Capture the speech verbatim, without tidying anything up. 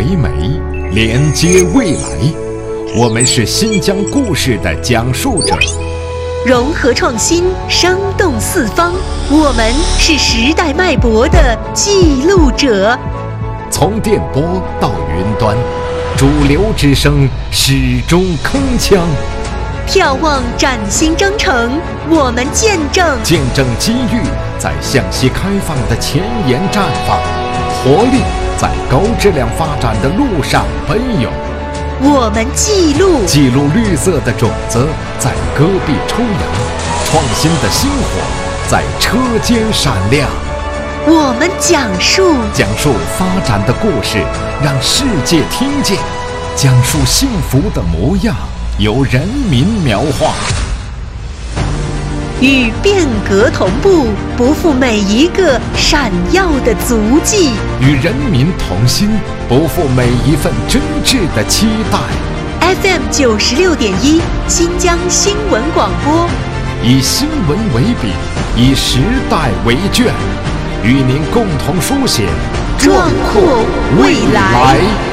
为媒，连接未来。我们是新疆故事的讲述者， 融合创新，生动四方。我们是时代脉搏的记录者。 从电波到云端，主流之声始终铿锵。 眺望崭新征程，我们见证见证机遇在向西开放的前沿绽放，活力在高质量发展的路上奔涌。 我们记录记录绿色的种子在戈壁抽芽，创新的星火在车间闪亮。 我们讲述讲述发展的故事，让世界听见；讲述幸福的模样，由人民描画。 与变革同步，不负每一个闪耀的足迹； 与人民同心，不负每一份真挚的期待。 F M 九十六点一，新疆新闻广播， 以新闻为笔，以时代为卷，与您共同书写壮阔未来。